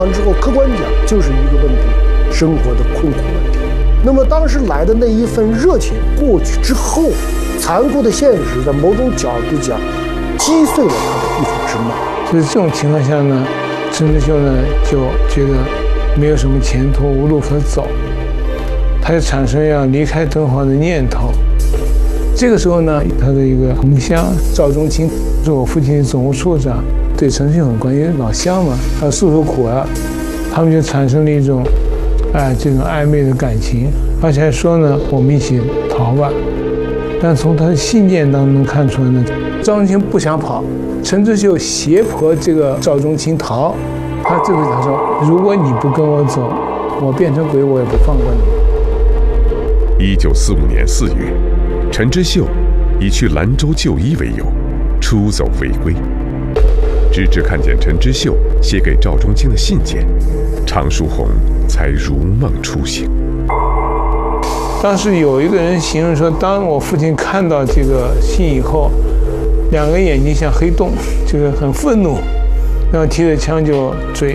完之后，客观讲就是一个问题：生活的困苦问题。那么当时来的那一份热情过去之后，残酷的现实在某种角度讲击碎了他的艺术之梦。 所以这种情况下呢，陈之秀呢就觉得没有什么前途，无路可走，他就产生要离开敦煌的念头。这个时候呢，他的一个同乡赵中清是我父亲的总务处长，对陈之秀很关心，因为老乡嘛，他诉诉苦啊，他们就产生了一种这种暧昧的感情，而且还说呢，我们一起逃吧。但从他的信件当中能看出来呢，赵中清不想跑，陈之秀胁迫这个赵中清逃。他这个他说，如果你不跟我走，我变成鬼，我也不放过你。 1945年4月，陈之秀以去兰州就医为由，出走未归。直至看见陈之秀写给赵中清的信件，常书鸿才如梦初醒。 当时有一个人形容说，当我父亲看到这个信以后，两个眼睛像黑洞，就是很愤怒，然后提着枪就追。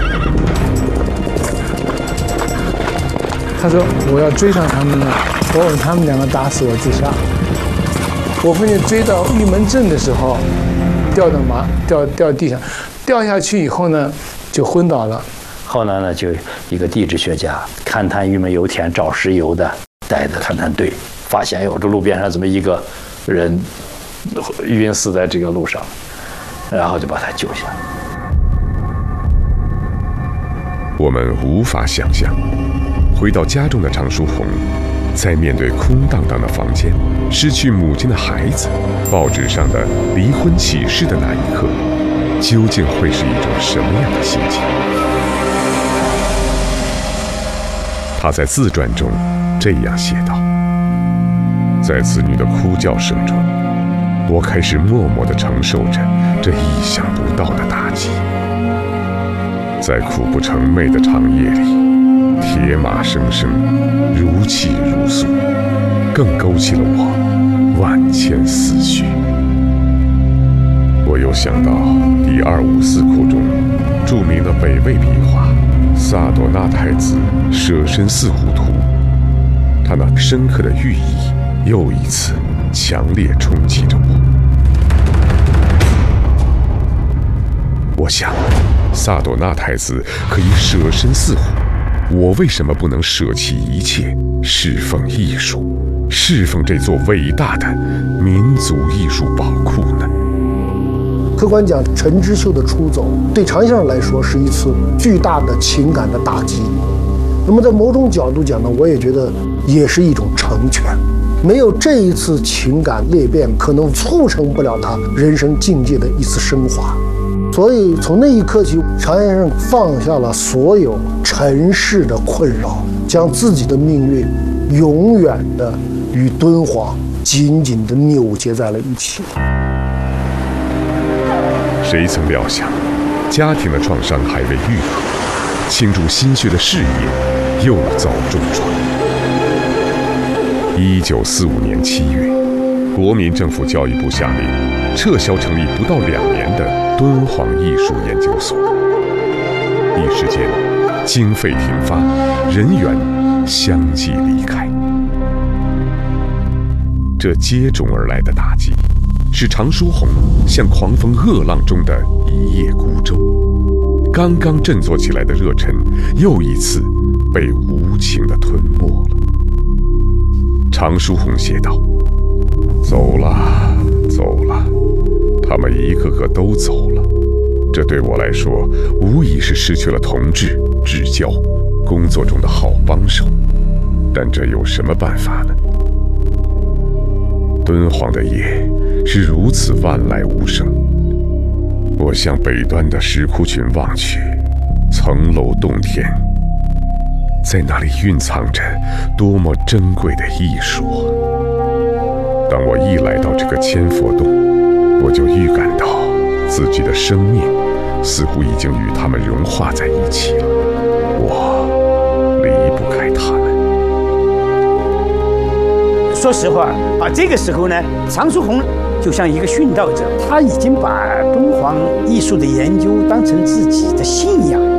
他说：“我要追上他们了，我把他们两个打死，我自杀。”我父亲追到玉门镇的时候，掉地上，掉下去以后呢，就昏倒了。 后来呢，就一个地质学家勘探玉门油田找石油的，带着勘探队，发现有这路边上怎么一个人晕死在这个路上，然后就把他救下。 我们无法想象，回到家中的常书鸿，在面对空荡荡的房间、失去母亲的孩子、报纸上的离婚启事的那一刻，究竟会是一种什么样的心情？他在自传中这样写道：在子女的哭叫声中，我开始默默地承受着这意想不到的打击。在苦不成寐的长夜里，铁马声声，如泣如诉，更勾起了我万千思绪。我又想到第254库中著名的北魏笔画萨朵纳太子舍身饲虎图，他那深刻的寓意又一次强烈冲击着我。我想，萨朵纳太子可以舍身饲虎，我为什么不能舍弃一切，侍奉艺术，侍奉这座伟大的民族艺术宝库呢？ 客观讲，陈之秀的出走对常先生来说是一次巨大的情感的打击。那么在某种角度讲呢，我也觉得也是一种成全。没有这一次情感裂变，可能促成不了他人生境界的一次升华。所以从那一刻起，常先生放下了所有尘世的困扰，将自己的命运永远的与敦煌紧紧地扭结在了一起。 谁曾料想，家庭的创伤还未愈合，倾注心血的事业又遭重创。1945年7月，国民政府教育部下令撤销成立不到2年的敦煌艺术研究所，一时间经费停发，人员相继离开。这接踵而来的打击，使常书鸿像狂风恶浪中的一叶孤舟，刚刚振作起来的热忱又一次被无情地吞没了。常书鸿写道：走了，走了，他们一个个都走了，这对我来说无疑是失去了同志、至交、工作中的好帮手，但这有什么办法呢？敦煌的夜是如此万籁无声，我向北端的石窟群望去，层楼洞天，在那里蕴藏着多么珍贵的艺术啊！当我一来到这个千佛洞，我就预感到自己的生命似乎已经与他们融化在一起了，我离不开他们。 说实话这个时候呢，常书鸿就像一个殉道者，他已经把敦煌艺术的研究当成自己的信仰。